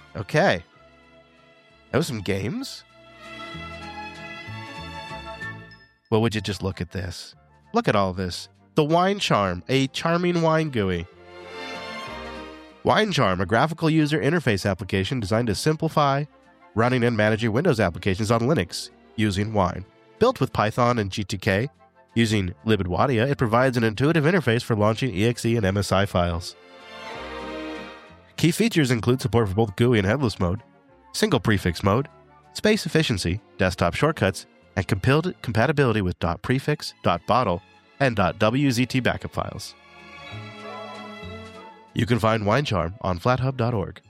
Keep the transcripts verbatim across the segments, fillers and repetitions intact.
Okay. That was some games. Well, would you just look at this? Look at all this. The Wine Charm, a charming wine G U I. Wine Charm, a graphical user interface application designed to simplify running and managing Windows applications on Linux using Wine. Built with Python and G T K, using libadwadia, it provides an intuitive interface for launching E X E and M S I files. Key features include support for both G U I and headless mode, single prefix mode, space efficiency, desktop shortcuts, and compil- compatibility with .prefix, .bottle, and .wzt backup files. You can find Wine Charm on flathub dot org.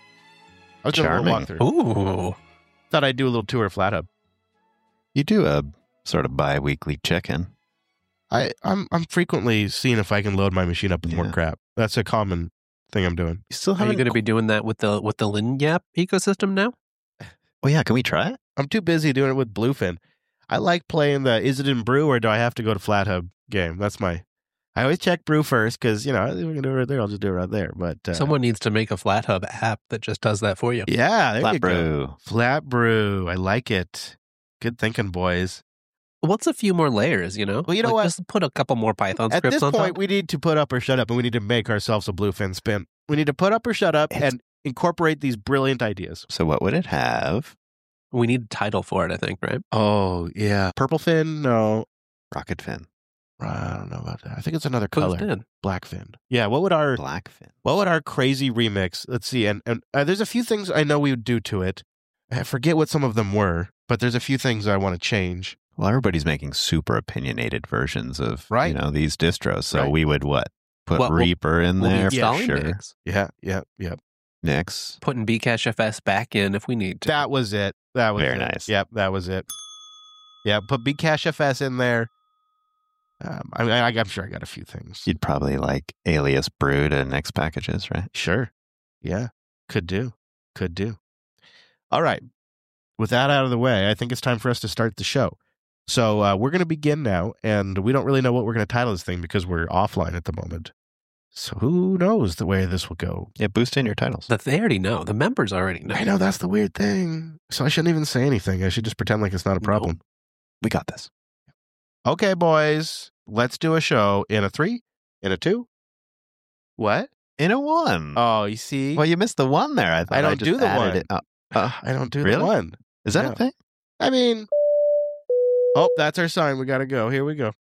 I was doing a little walkthrough. Ooh. Thought I'd do a little tour of FlatHub. You do a sort of bi-weekly check-in. I, I'm I'm frequently seeing if I can load my machine up with Yeah. more crap. That's a common thing I'm doing. You still Are you haven't... going to be doing that with the with the LinYap ecosystem now? Oh, yeah. Can we try it? I'm too busy doing it with Bluefin. I like playing the is it in Brew or do I have to go to FlatHub game? That's my... I always check Brew first because, you know, we can do it right there. I'll just do it right there. But uh, Someone needs to make a FlatHub app that just does that for you. yeah, there Flat you go. brew. Flat Brew. I like it. Good thinking, boys. What's a few more layers, you know? Well, you know Like, what? Just put a couple more Python At scripts this on point, top. we need to put up or shut up, and we need to make ourselves a Bluefin spin. We need to put up or shut up It's- and incorporate these brilliant ideas. So what would it have? We need a title for it, I think, right? Oh, yeah. Purple fin? No. Rocket fin. I don't know about that. I think it's another color. Who's in? Black fin. Yeah, what would our Black fin. what would our crazy remix? Let's see. And, and uh, there's a few things I know we would do to it. I forget what some of them were, but there's a few things I want to change. Well, everybody's making super opinionated versions of Right. you know these distros. So Right. we would what? Put What, we'll- Reaper in We'll be there, installing sure. Nix. Yeah, yeah, yeah. Nix. Putting Bcachefs back in if we need to. That was it. That was Very it. nice. Yep, that was it. Yeah, put Bcachefs in there. Um, I, I, I'm sure I got a few things. You'd probably like alias brew to Nix packages, right? Sure. Yeah. Could do. Could do. All right. With that out of the way, I think it's time for us to start the show. So uh, we're going to begin now, and we don't really know what we're going to title this thing because we're offline at the moment. So who knows the way this will go? Yeah, boost in your titles. That they already know. The members already know. I know that's the weird thing. So I shouldn't even say anything. I should just pretend like it's not a problem. We got this. Okay, boys, let's do a show in a three, in a two. What? In a one. Oh, you see? Well, you missed the one there. I thought I don't just do the added one. It up. Uh, I don't do really? the one. is that No. a thing? I mean, oh, that's our sign. We got to go. Here we go.